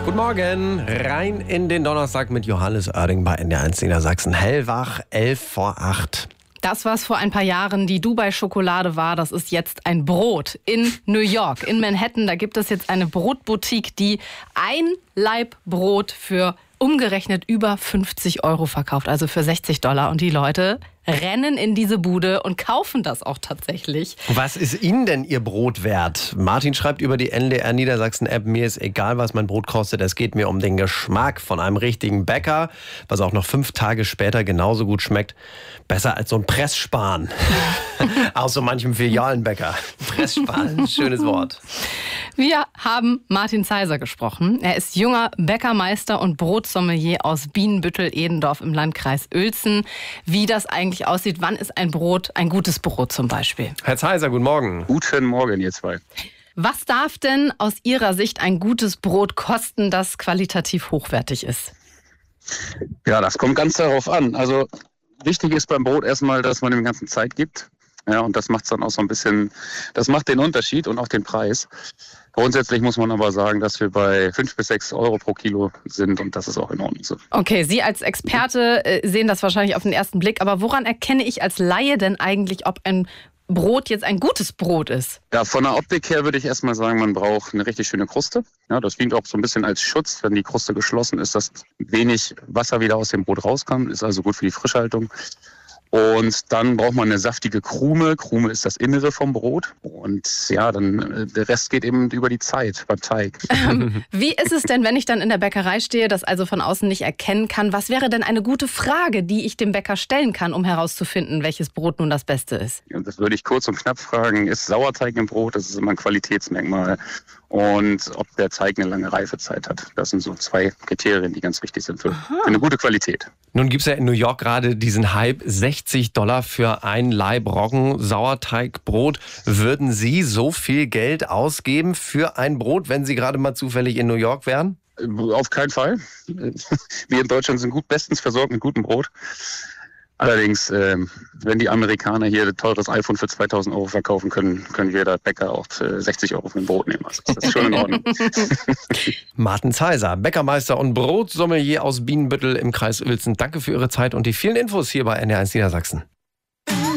Guten Morgen, rein in den Donnerstag mit Johannes Oerding bei NDR1 Niedersachsen. Hellwach, 7:55. Das, was vor ein paar Jahren die Dubai-Schokolade war, das ist jetzt ein Brot in New York. In Manhattan, da gibt es jetzt eine Brotboutique, die ein Laib Brot für umgerechnet über 50 € verkauft, also für $60. Und die Leute rennen in diese Bude und kaufen das auch tatsächlich. Was ist Ihnen denn Ihr Brot wert? Martin schreibt über die NDR Niedersachsen-App: Mir ist egal, was mein Brot kostet. Es geht mir um den Geschmack von einem richtigen Bäcker, was auch noch 5 Tage später genauso gut schmeckt. Besser als so ein Pressspan. Aus so manchem Filialenbäcker. Pressspan, schönes Wort. Wir haben Martin Zeiser gesprochen. Er ist junger Bäckermeister und Brotsommelier aus Bienenbüttel-Edendorf im Landkreis Uelzen. Wie das eigentlich aussieht, wann ist ein Brot ein gutes Brot zum Beispiel? Herr Zeiser, guten Morgen. Guten Morgen, ihr zwei. Was darf denn aus Ihrer Sicht ein gutes Brot kosten, das qualitativ hochwertig ist? Ja, das kommt ganz darauf an. Also wichtig ist beim Brot erstmal, dass man dem Ganzen Zeit gibt. Ja, und das macht es dann auch so ein bisschen, das macht den Unterschied und auch den Preis. Grundsätzlich muss man aber sagen, dass wir bei 5 bis 6 € pro Kilo sind und das ist auch in Ordnung so. Okay, Sie als Experte sehen das wahrscheinlich auf den ersten Blick, aber woran erkenne ich als Laie denn eigentlich, ob ein Brot jetzt ein gutes Brot ist? Ja, von der Optik her würde ich erstmal sagen, man braucht eine richtig schöne Kruste. Ja, das dient auch so ein bisschen als Schutz, wenn die Kruste geschlossen ist, dass wenig Wasser wieder aus dem Brot rauskommt, ist also gut für die Frischhaltung. Und dann braucht man eine saftige Krume. Krume ist das Innere vom Brot. Und ja, dann der Rest geht eben über die Zeit beim Teig. Wie ist es denn, wenn ich dann in der Bäckerei stehe, das also von außen nicht erkennen kann? Was wäre denn eine gute Frage, die ich dem Bäcker stellen kann, um herauszufinden, welches Brot nun das Beste ist? Ja, das würde ich kurz und knapp fragen. Ist Sauerteig im Brot? Das ist immer ein Qualitätsmerkmal. Und ob der Teig eine lange Reifezeit hat. Das sind so 2 Kriterien, die ganz wichtig sind für eine gute Qualität. Nun gibt es ja in New York gerade diesen Hype, $60 für ein Laib Roggen-Sauerteigbrot. Würden Sie so viel Geld ausgeben für ein Brot, wenn Sie gerade mal zufällig in New York wären? Auf keinen Fall. Wir in Deutschland sind bestens versorgt mit gutem Brot. Allerdings, wenn die Amerikaner hier ein teures iPhone für 2.000 € verkaufen können, können wir da Bäcker auch 60 € für ein Brot nehmen. Also das ist schon in Ordnung. Martin Zeiser, Bäckermeister und Brotsommelier aus Bienenbüttel im Kreis Uelzen. Danke für Ihre Zeit und die vielen Infos hier bei NDR1 Niedersachsen.